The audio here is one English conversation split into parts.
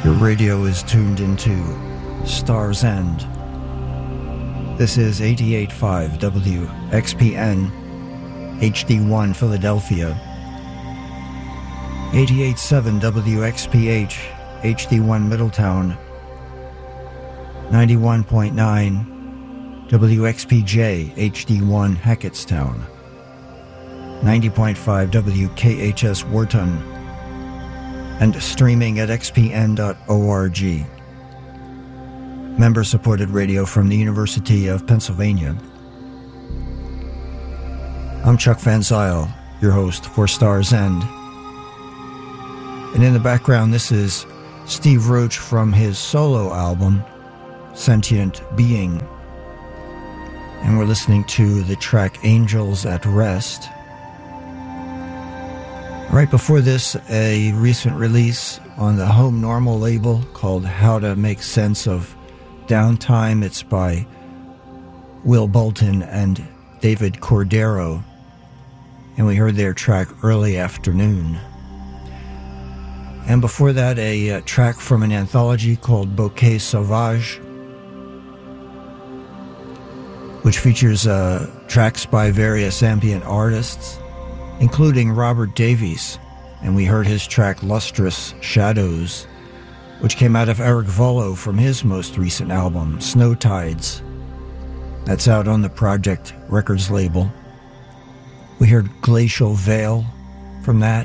Your radio is tuned into Star's End. This is 88.5 WXPN HD1 Philadelphia, 88.7 WXPH HD1 Middletown, 91.9 WXPJ HD1 Hackettstown, 90.5 WKHS Wharton, and streaming at xpn.org. Member-supported radio from the University of Pennsylvania. I'm Chuck Van Zyl, your host for Star's End. And in the background, this is Steve Roach from his solo album, Sentient Being. And we're listening to the track Angels at Rest. Right before this, a recent release on the Home Normal label called How to Make Sense of Downtime. It's by Will Bolton and David Cordero. And we heard their track Early Afternoon. And before that, a track from an anthology called Bouquet Sauvage, which features tracks by various ambient artists, including Robert Davies, and we heard his track Lustrous Shadows, which came out of Eric Volo from his most recent album, Snow Tides. That's out on the Project Records label. We heard Glacial Veil from that.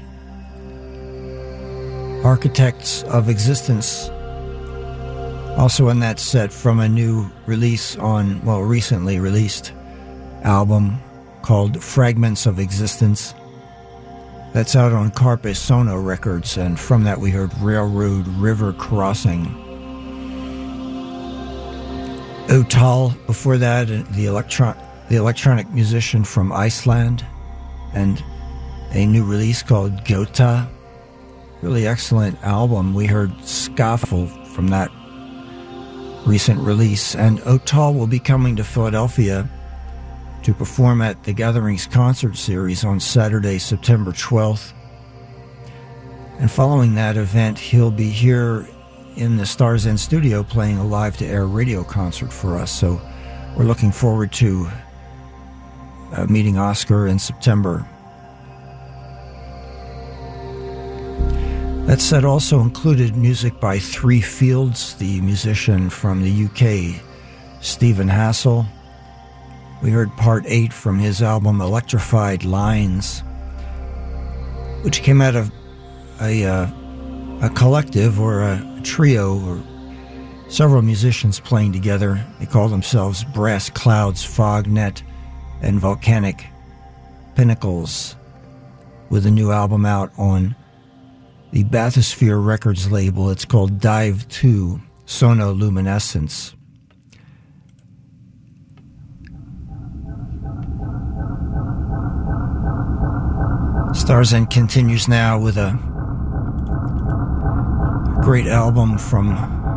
Architects of Existence, also in that set from a new release on, recently released album called Fragments of Existence. That's out on Carpe Sono Records, and from that we heard Railroad River Crossing. Otal, before that, the electronic musician from Iceland, and a new release called Gota. Really excellent album. We heard Scoffle from that recent release, and Otal will be coming to Philadelphia to perform at the Gatherings concert series on Saturday, September 12th. And following that event, he'll be here in the Star's End studio playing a live-to-air radio concert for us. So we're looking forward to meeting Oscar in September. That set also included music by Three Fields, the musician from the UK, Stephen Hassel. We heard part 8 from his album Electrified Lines, which came out of a collective or a trio or several musicians playing together. They call themselves Brass Clouds, Fognet, and Volcanic Pinnacles, with a new album out on the Bathysphere Records label. It's called Dive 2, Sonoluminescence. Star's End continues now with a great album from,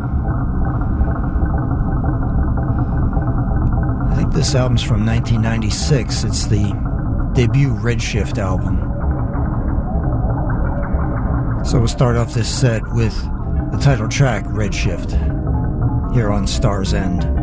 I think this album's from 1996. It's the debut Redshift album. So we'll start off this set with the title track, Redshift, here on Star's End.